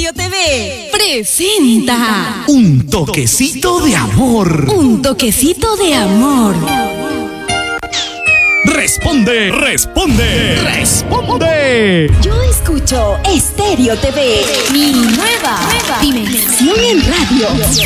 Estéreo TV presenta Un toquecito de amor. Un toquecito de amor. Responde, responde, responde. Yo escucho Estéreo TV, mi nueva dimensión en radio.